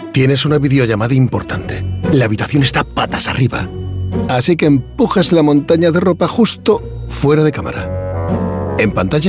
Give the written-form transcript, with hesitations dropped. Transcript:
Tienes una videollamada importante. La habitación está patas arriba. Así que empujas la montaña de ropa justo fuera de cámara. En pantalla